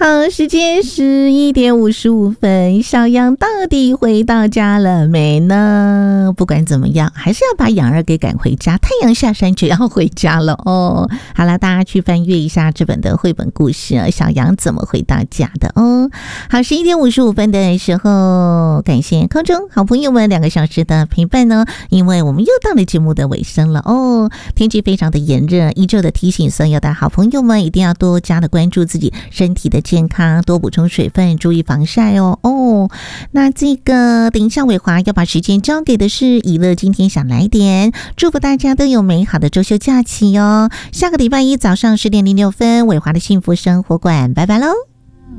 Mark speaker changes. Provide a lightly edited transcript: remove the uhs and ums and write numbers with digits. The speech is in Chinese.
Speaker 1: 好，时间11:55，小羊到底回到家了没呢？不管怎么样，还是要把养儿给赶回家。太阳下山就要回家了哦。好了，大家去翻阅一下这本的绘本故事小羊怎么回到家的哦。好，11:55的时候，感谢空中好朋友们2个小时的陪伴呢，因为我们又到了节目的尾声了哦。天气非常的炎热，依旧的提醒所有的好朋友们一定要多加的关注自己身体的健康，多补充水分，注意防晒哦。那这个等一下伟华要把时间交给的是以乐今天想来点，祝福大家都有美好的周休假期哦。下个礼拜一早上10:06，伟华的幸福生活馆，拜拜喽。